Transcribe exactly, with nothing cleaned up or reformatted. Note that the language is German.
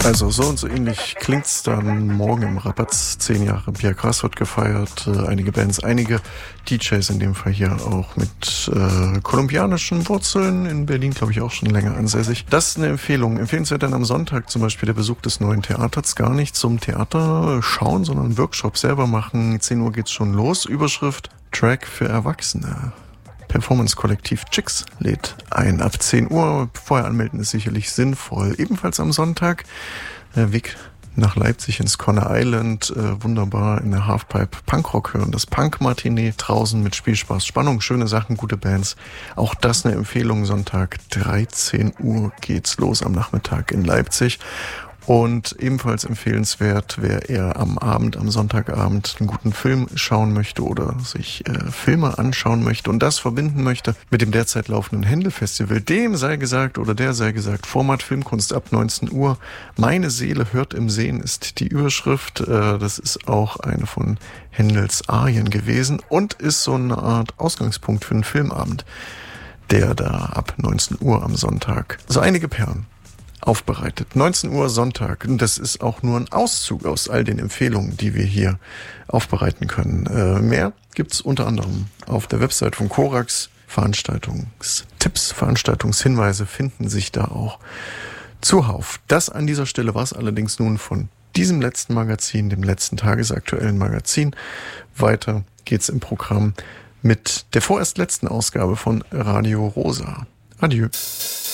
Also so und so ähnlich klingt's dann morgen im Rabatz. Zehn Jahre Pierre Krass wird gefeiert, äh, einige Bands, einige D Js in dem Fall hier auch mit äh, kolumbianischen Wurzeln, in Berlin glaube ich auch schon länger ansässig. Das ist eine Empfehlung. Empfehlenswert dann am Sonntag zum Beispiel der Besuch des neuen Theaters, gar nicht zum Theater schauen, sondern einen Workshop selber machen. zehn Uhr geht's schon los. Überschrift Track für Erwachsene. Performance-Kollektiv Chicks lädt ein ab zehn Uhr. Vorher anmelden ist sicherlich sinnvoll. Ebenfalls am Sonntag der Weg nach Leipzig ins Conner Island. Äh, wunderbar in der Halfpipe Punkrock hören. Das Punk-Matinee draußen mit Spielspaß, Spannung, schöne Sachen, gute Bands. Auch das eine Empfehlung. Sonntag dreizehn Uhr geht's los am Nachmittag in Leipzig. Und ebenfalls empfehlenswert, wer eher am Abend, am Sonntagabend einen guten Film schauen möchte oder sich äh, Filme anschauen möchte und das verbinden möchte mit dem derzeit laufenden Händel-Festival. Dem sei gesagt oder der sei gesagt, Format Filmkunst ab neunzehn Uhr. Meine Seele hört im Sehen ist die Überschrift. Äh, das ist auch eine von Händels Arien gewesen und ist so eine Art Ausgangspunkt für einen Filmabend, der da ab neunzehn Uhr am Sonntag so einige Perlen aufbereitet. neunzehn Uhr Sonntag. Und das ist auch nur ein Auszug aus all den Empfehlungen, die wir hier aufbereiten können. Äh, mehr gibt's unter anderem auf der Website von Korax. Veranstaltungstipps, Veranstaltungshinweise finden sich da auch zuhauf. Das an dieser Stelle war es allerdings nun von diesem letzten Magazin, dem letzten tagesaktuellen Magazin. Weiter geht's im Programm mit der vorerst letzten Ausgabe von Radio Rosa. Adieu.